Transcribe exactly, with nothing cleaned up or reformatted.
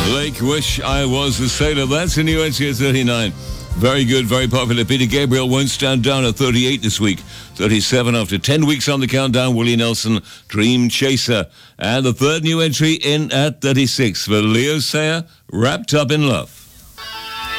Lake, Wish I Was a Sailor. That's a new entry at thirty-nine. Very good, very popular. Peter Gabriel Won't Stand Down at thirty-eight this week. thirty-seven after ten weeks on the countdown. Willie Nelson, Dream Chaser. And the third new entry in at thirty-six for Leo Sayer, Wrapped Up in Love.